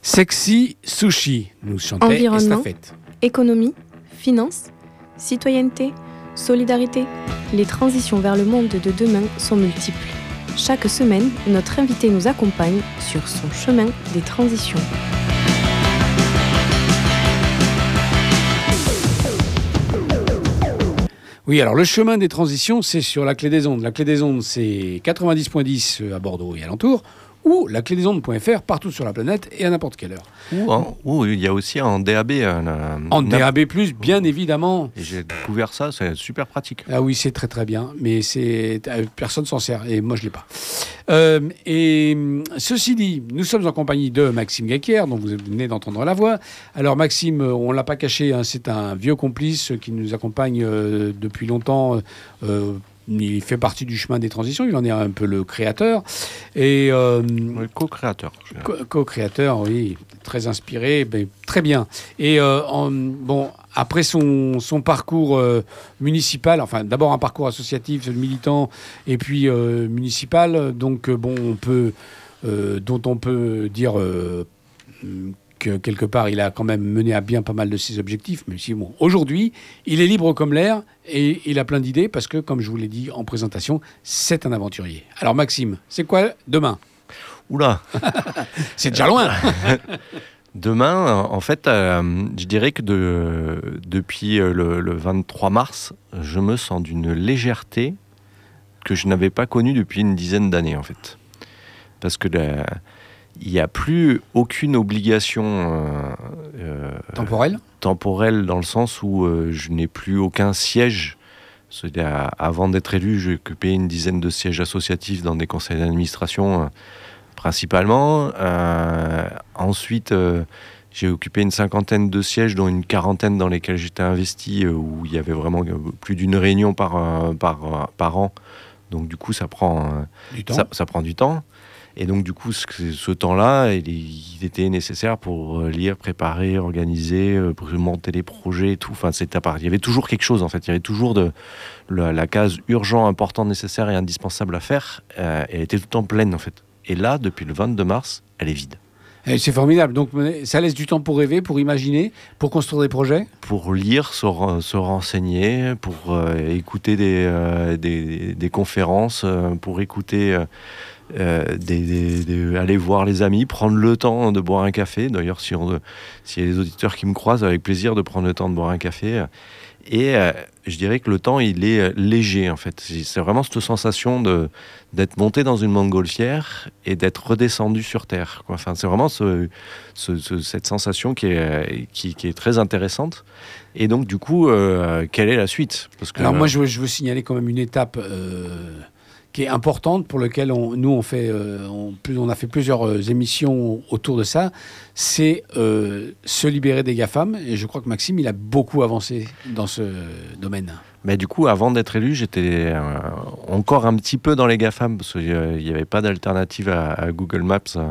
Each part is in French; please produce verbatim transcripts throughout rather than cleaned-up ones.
Sexy Sushi, nous chantait Environnement, Estafette. Économie, finances, citoyenneté, solidarité. Les transitions vers le monde de demain sont multiples. Chaque semaine, notre invité nous accompagne sur son chemin des transitions. Oui, alors le chemin des transitions, c'est sur la Clé des Ondes. La Clé des Ondes, c'est quatre-vingt-dix virgule dix à Bordeaux et alentours, ou la clé des ondes point f r partout sur la planète et à n'importe quelle heure. Ou, en, ou il y a aussi en D A B. Euh, la, en D A B plus, bien évidemment. Et j'ai découvert ça, c'est super pratique. Ah oui, c'est très très bien, mais c'est, personne s'en sert, et moi je ne l'ai pas. Euh, et ceci dit, nous sommes en compagnie de Maxime Guéquière, dont vous venez d'entendre la voix. Alors Maxime, on ne l'a pas caché, hein, c'est un vieux complice qui nous accompagne euh, depuis longtemps. Euh, Il fait partie du chemin des transitions, il en est un peu le créateur. Et, euh, le co-créateur. Co- co-créateur, oui, très inspiré, mais très bien. Et euh, en, bon, après son, son parcours euh, municipal, enfin d'abord un parcours associatif, militant, et puis euh, municipal, donc bon, on peut, euh, dont on peut dire... Euh, que quelque part, il a quand même mené à bien pas mal de ses objectifs, même si, bon, aujourd'hui, il est libre comme l'air et il a plein d'idées parce que, comme je vous l'ai dit en présentation, c'est un aventurier. Alors, Maxime, c'est quoi demain ? Oula C'est déjà loin. Demain, en fait, euh, je dirais que de, depuis le, le vingt-trois mars, je me sens d'une légèreté que je n'avais pas connue depuis une dizaine d'années, en fait. Parce que... La, il n'y a plus aucune obligation euh, euh, temporelle temporelle dans le sens où euh, je n'ai plus aucun siège. C'est-à-dire, avant d'être élu, j'ai occupé une dizaine de sièges associatifs dans des conseils d'administration, euh, principalement. Euh, ensuite, euh, j'ai occupé une cinquantaine de sièges, dont une quarantaine dans lesquels j'étais investi, euh, où il y avait vraiment plus d'une réunion par, euh, par, par an. Donc, du coup, ça prend, euh, du temps. Ça, ça prend du temps. Et donc, du coup, ce, ce temps-là, il, il était nécessaire pour lire, préparer, organiser, pour monter les projets et tout. Enfin, c'était à part. Il y avait toujours quelque chose, en fait. Il y avait toujours de, la, la case urgent, important, nécessaire et indispensable à faire. Euh, elle était tout le temps pleine, en fait. Et là, depuis le vingt-deux mars, elle est vide. Et c'est formidable. Donc, ça laisse du temps pour rêver, pour imaginer, pour construire des projets ? Pour lire, se, se renseigner, pour euh, écouter des, euh, des, des conférences, euh, pour écouter... Euh, Euh, des, des, des, aller voir les amis, prendre le temps de boire un café. D'ailleurs, si on, s'il y a des auditeurs qui me croisent, avec plaisir de prendre le temps de boire un café. Et euh, je dirais que le temps, il est léger, en fait. C'est, c'est vraiment cette sensation de, d'être monté dans une montgolfière et d'être redescendu sur Terre, quoi. Enfin, c'est vraiment ce, ce, ce, cette sensation qui est, qui, qui est très intéressante. Et donc, du coup, euh, quelle est la suite ? Parce que, Alors, moi, je veux, je veux signaler quand même une étape... Euh... qui est importante, pour lequel on, nous, on, fait, euh, on, on a fait plusieurs euh, émissions autour de ça, c'est euh, se libérer des GAFAM. Et je crois que Maxime, il a beaucoup avancé dans ce domaine. Mais du coup, avant d'être élu, j'étais euh, encore un petit peu dans les GAFAM, parce qu'il n'y avait pas d'alternative à, à Google Maps euh,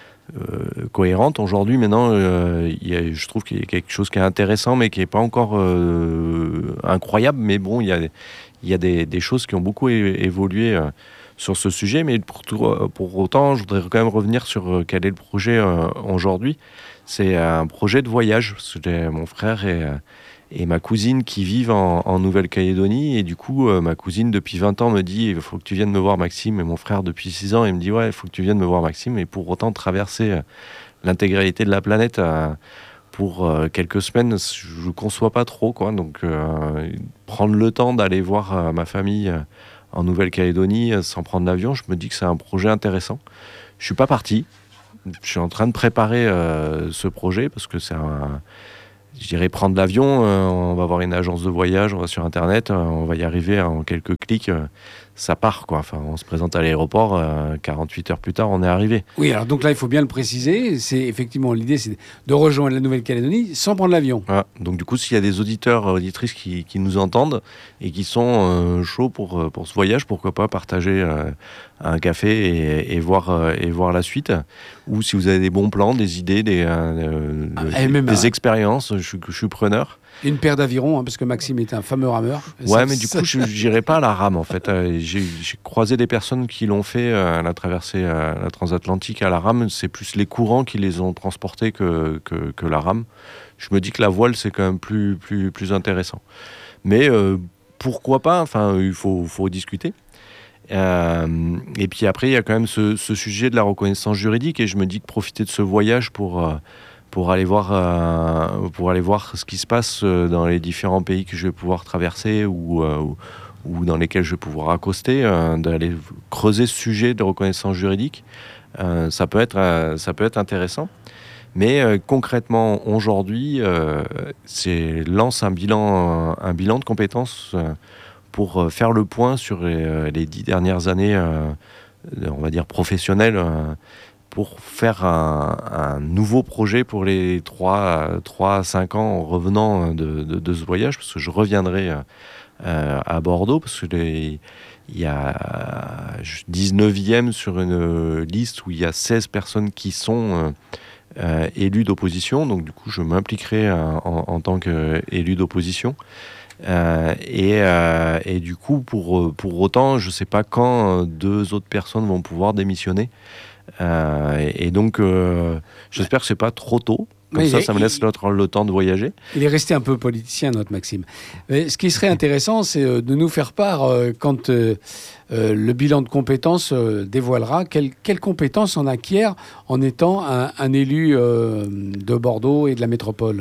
euh, cohérente. Aujourd'hui, maintenant, euh, il y a, je trouve qu'il y a quelque chose qui est intéressant, mais qui n'est pas encore euh, incroyable. Mais bon, il y a... Il y a des, des choses qui ont beaucoup é- évolué euh, sur ce sujet, mais pour, tout, euh, pour autant, je voudrais quand même revenir sur euh, quel est le projet euh, aujourd'hui. C'est un projet de voyage. Parce que j'ai mon frère et, euh, et ma cousine qui vivent en, en Nouvelle-Calédonie. Et du coup, euh, ma cousine, depuis vingt ans, me dit « Il faut que tu viennes me voir, Maxime. » Et mon frère, depuis six ans, il me dit « Ouais, il faut que tu viennes me voir, Maxime. » Et pour autant, traverser euh, l'intégralité de la planète... Euh, pour euh, quelques semaines, je ne conçois pas trop, quoi. Donc, euh, prendre le temps d'aller voir euh, ma famille euh, en Nouvelle-Calédonie euh, sans prendre l'avion, je me dis que c'est un projet intéressant. Je ne suis pas parti. Je suis en train de préparer euh, ce projet parce que c'est un... Je dirais prendre l'avion, euh, on va voir une agence de voyage, on va sur Internet, euh, on va y arriver en quelques clics. Euh, ça part, quoi. Enfin, on se présente à l'aéroport, euh, quarante-huit heures plus tard, on est arrivé. Oui, alors donc là, il faut bien le préciser. C'est effectivement l'idée, c'est de rejoindre la Nouvelle-Calédonie sans prendre l'avion. Voilà. Donc du coup, s'il y a des auditeurs, auditrices qui, qui nous entendent et qui sont euh, chauds pour, pour ce voyage, pourquoi pas partager euh, un café et, et, voir, euh, et voir la suite. Ou si vous avez des bons plans, des idées, des, euh, ah, des, même, des euh... expériences, je, je suis preneur. Une paire d'avirons, hein, parce que Maxime est un fameux rameur. Ouais, ça, mais du ça... coup, je n'irai pas à la rame, en fait. Euh, j'ai, j'ai croisé des personnes qui l'ont fait, euh, la traversée euh, la transatlantique à la rame. C'est plus les courants qui les ont transportés que, que, que la rame. Je me dis que la voile, c'est quand même plus, plus, plus intéressant. Mais euh, pourquoi pas ? Enfin, il faut, faut discuter. Euh, et puis après, il y a quand même ce, ce sujet de la reconnaissance juridique. Et je me dis que profiter de ce voyage pour... Euh, pour aller voir euh, pour aller voir ce qui se passe dans les différents pays que je vais pouvoir traverser ou, euh, ou, ou dans lesquels je vais pouvoir accoster, euh, d'aller creuser ce sujet de reconnaissance juridique, euh, ça peut être euh, ça peut être intéressant. Mais euh, concrètement aujourd'hui, euh, c'est lance un bilan un bilan de compétences euh, pour faire le point sur les, les dix dernières années, euh, on va dire professionnelles. Euh, pour faire un, un nouveau projet pour les trois à cinq ans en revenant de, de, de ce voyage, parce que je reviendrai euh, à Bordeaux, parce que les, il y a dix-neuvième sur une liste où il y a seize personnes qui sont euh, élues d'opposition, donc du coup je m'impliquerai en, en tant qu'élu d'opposition. Euh, et, euh, et du coup, pour, pour autant, je ne sais pas quand deux autres personnes vont pouvoir démissionner. Euh, et, et donc, euh, j'espère que c'est pas trop tôt. Comme Mais ça, il, ça me laisse notre, le temps de voyager. Il est resté un peu politicien, notre Maxime. Mais ce qui serait intéressant, c'est de nous faire part, euh, quand euh, euh, le bilan de compétences euh, dévoilera, quelles quelle compétences on acquiert en étant un, un élu euh, de Bordeaux et de la métropole.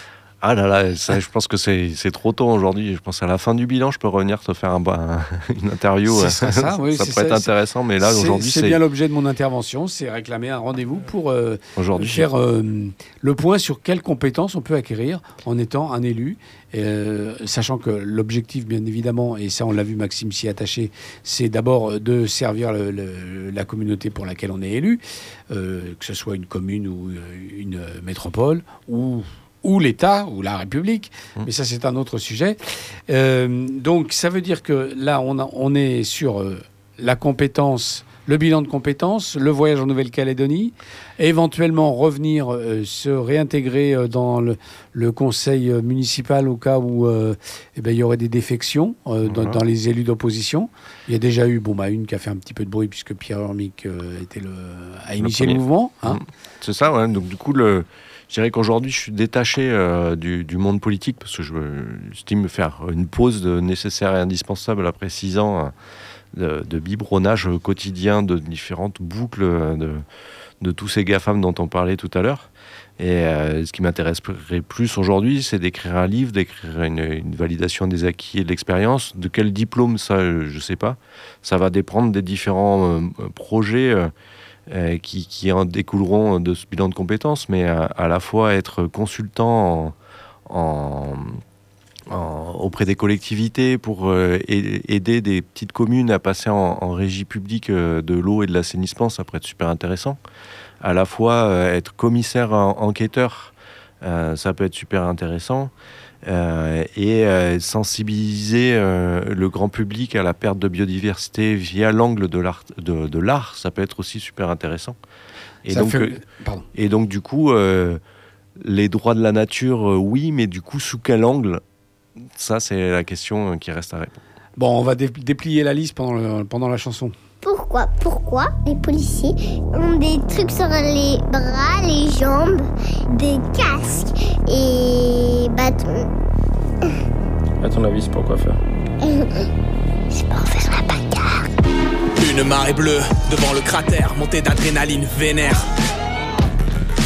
Ah là là, ça, je pense que c'est, c'est trop tôt aujourd'hui. Je pense à la fin du bilan, je peux revenir te faire un, un, une interview. C'est ça, oui, ça c'est pourrait ça, être intéressant, mais là, c'est, aujourd'hui, c'est... C'est bien l'objet de mon intervention, c'est réclamer un rendez-vous pour euh, aujourd'hui, faire euh, le point sur quelles compétences on peut acquérir en étant un élu, euh, sachant que l'objectif, bien évidemment, et ça on l'a vu Maxime s'y attacher, c'est d'abord de servir le, le, la communauté pour laquelle on est élu, euh, que ce soit une commune ou une métropole, ou... ou l'État, ou la République, mmh. mais ça c'est un autre sujet. Euh, donc ça veut dire que là on, a, on est sur euh, la compétence, le bilan de compétences, le voyage en Nouvelle-Calédonie, éventuellement revenir euh, se réintégrer euh, dans le, le conseil euh, municipal au cas où euh, eh ben, il y aurait des défections euh, mmh. dans, dans les élus d'opposition. Il y a déjà eu bon, bah, une qui a fait un petit peu de bruit puisque Pierre Urmic euh, était le, a initié le, le mouvement. Hein. Mmh. C'est ça, ouais. Donc du coup le... Je dirais qu'aujourd'hui, je suis détaché euh, du, du monde politique parce que je j'estime faire une pause de nécessaire et indispensable après six ans euh, de, de biberonnage quotidien de différentes boucles de, de tous ces GAFAM dont on parlait tout à l'heure. Et euh, ce qui m'intéresserait plus aujourd'hui, c'est d'écrire un livre, d'écrire une, une validation des acquis et de l'expérience. De quel diplôme, ça, je ne sais pas. Ça va dépendre des différents euh, projets euh, Euh, qui, qui en découleront de ce bilan de compétences, mais à, à la fois être consultant en, en, en, auprès des collectivités pour euh, aider des petites communes à passer en, en régie publique euh, de l'eau et de l'assainissement, ça pourrait être super intéressant. À la fois euh, être commissaire en, enquêteur, euh, ça peut être super intéressant. Euh, et euh, sensibiliser euh, le grand public à la perte de biodiversité via l'angle de l'art, de, de l'art, ça peut être aussi super intéressant. Et, donc, fait... euh, et donc, du coup, euh, les droits de la nature, euh, oui, mais du coup, sous quel angle ? Ça, c'est la question qui reste à répondre. Bon, on va dé- déplier la liste pendant, le, pendant la chanson. Pourquoi, pourquoi les policiers ont des trucs sur les bras, les jambes, des casques et bâtons? À ton avis, c'est pour quoi faire? C'est pour faire la bagarre. Une marée bleue devant le cratère, montée d'adrénaline vénère.